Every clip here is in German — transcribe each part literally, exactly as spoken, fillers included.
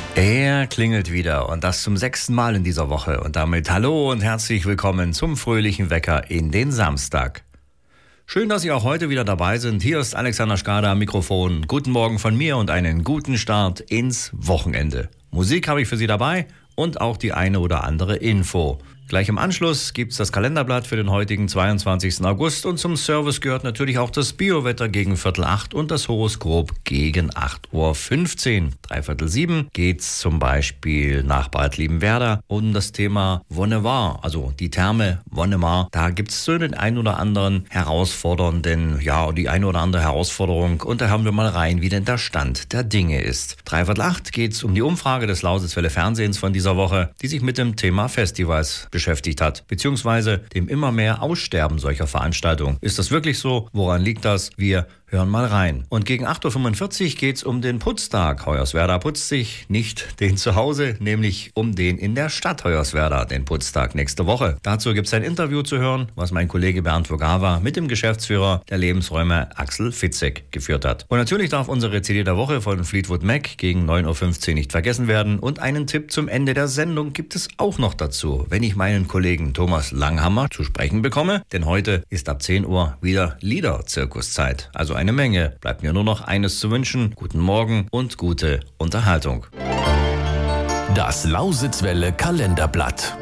Er klingelt wieder und das zum sechsten Mal in dieser Woche. Und damit hallo und herzlich willkommen zum fröhlichen Wecker in den Samstag. Schön, dass Sie auch heute wieder dabei sind. Hier ist Alexander Schkader am Mikrofon. Guten Morgen von mir und einen guten Start ins Wochenende. Musik habe ich für Sie dabei und auch die eine oder andere Info. Gleich im Anschluss gibt es das Kalenderblatt für den heutigen zweiundzwanzigsten August und zum Service gehört natürlich auch das Biowetter gegen Viertel acht und das Horoskop gegen acht Uhr fünfzehn. Dreiviertel sieben geht's zum Beispiel nach Bad Liebenwerda um das Thema Wonnemar, also die Therme Wonnemar. Da gibt's so den ein oder anderen herausfordernden, ja, die eine oder andere Herausforderung und da hören wir mal rein, wie denn der Stand der Dinge ist. Dreiviertel acht geht's um die Umfrage des Lausitzwelle Fernsehens von dieser Woche, die sich mit dem Thema Festivals beschäftigt hat, beziehungsweise dem immer mehr Aussterben solcher Veranstaltungen. Ist das wirklich so? Woran liegt das? Wir hören mal rein. Und gegen acht Uhr fünfundvierzig geht's um den Putztag. Hoyerswerda putzt sich, nicht den zu Hause, nämlich um den in der Stadt Hoyerswerda, den Putztag nächste Woche. Dazu gibt's ein Interview zu hören, was mein Kollege Bernd Vogawa mit dem Geschäftsführer der Lebensräume Axel Fitzek geführt hat. Und natürlich darf unsere C D der Woche von Fleetwood Mac gegen neun Uhr fünfzehn nicht vergessen werden. Und einen Tipp zum Ende der Sendung gibt es auch noch dazu, wenn ich meinen Kollegen Thomas Langhammer zu sprechen bekomme. Denn heute ist ab zehn Uhr wieder Lieder-Zirkuszeit. Also eine Menge. Bleibt mir nur noch eines zu wünschen. Guten Morgen und gute Unterhaltung. Das Lausitzwelle Kalenderblatt.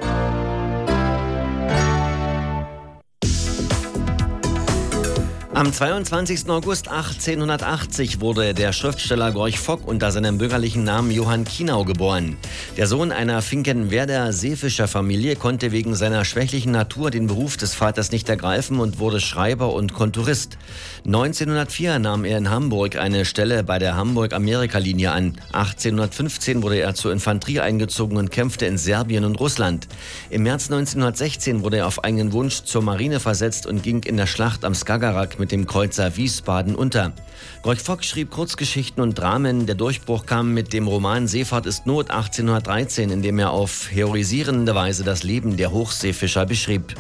Am zweiundzwanzigsten August achtzehnhundertachtzig wurde der Schriftsteller Gorch Fock unter seinem bürgerlichen Namen Johann Kienau geboren. Der Sohn einer Finkenwerder Seefischerfamilie konnte wegen seiner schwächlichen Natur den Beruf des Vaters nicht ergreifen und wurde Schreiber und Konturist. neunzehnhundertvier nahm er in Hamburg eine Stelle bei der Hamburg-Amerika-Linie an. achtzehnhundertfünfzehn wurde er zur Infanterie eingezogen und kämpfte in Serbien und Russland. Im März neunzehnhundertsechzehn wurde er auf eigenen Wunsch zur Marine versetzt und ging in der Schlacht am Skagerrak mit dem Kreuzer Wiesbaden unter. Gorch Fock schrieb Kurzgeschichten und Dramen. Der Durchbruch kam mit dem Roman Seefahrt ist Not achtzehnhundertdreizehn, in dem er auf heroisierende Weise das Leben der Hochseefischer beschrieb.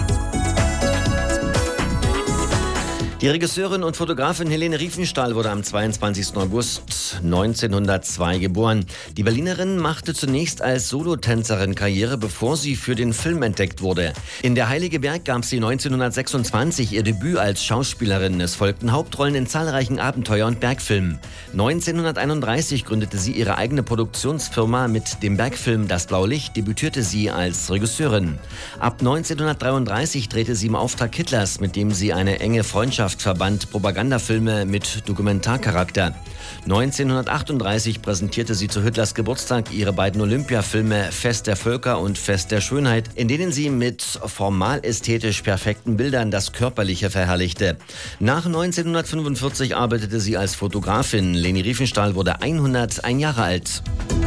Die Regisseurin und Fotografin Helene Riefenstahl wurde am zweiundzwanzigsten August neunzehnhundertzwei geboren. Die Berlinerin machte zunächst als Solotänzerin Karriere, bevor sie für den Film entdeckt wurde. In Der Heilige Berg gab sie neunzehnhundertsechsundzwanzig ihr Debüt als Schauspielerin. Es folgten Hauptrollen in zahlreichen Abenteuer- und Bergfilmen. neunzehnhunderteinunddreißig gründete sie ihre eigene Produktionsfirma. Mit dem Bergfilm Das blaue Licht debütierte sie als Regisseurin. Ab neunzehnhundertdreiunddreißig drehte sie im Auftrag Hitlers, mit dem sie eine enge Freundschaft verband, Propagandafilme mit Dokumentarcharakter. neunzehnhundertachtunddreißig präsentierte sie zu Hitlers Geburtstag ihre beiden Olympiafilme Fest der Völker und Fest der Schönheit, in denen sie mit formal ästhetisch perfekten Bildern das Körperliche verherrlichte. Nach neunzehnhundertfünfundvierzig arbeitete sie als Fotografin. Leni Riefenstahl wurde hunderteins Jahre alt.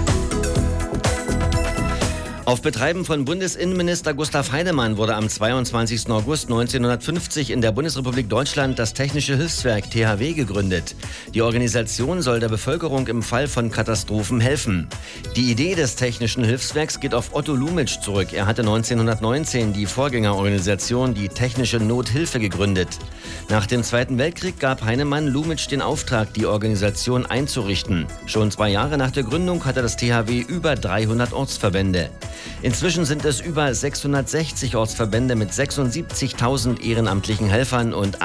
Auf Betreiben von Bundesinnenminister Gustav Heinemann wurde am zweiundzwanzigsten August neunzehnhundertfünfzig in der Bundesrepublik Deutschland das Technische Hilfswerk T H W gegründet. Die Organisation soll der Bevölkerung im Fall von Katastrophen helfen. Die Idee des Technischen Hilfswerks geht auf Otto Lumitsch zurück. Er hatte neunzehnhundertneunzehn die Vorgängerorganisation, die Technische Nothilfe, gegründet. Nach dem Zweiten Weltkrieg gab Heinemann Lumitsch den Auftrag, die Organisation einzurichten. Schon zwei Jahre nach der Gründung hatte das T H W über dreihundert Ortsverbände. Inzwischen sind es über sechshundertsechzig Ortsverbände mit sechsundsiebzigtausend ehrenamtlichen Helfern und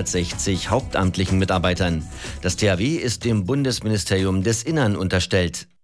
achthundertsechzig hauptamtlichen Mitarbeitern. Das T H W ist dem Bundesministerium des Innern unterstellt.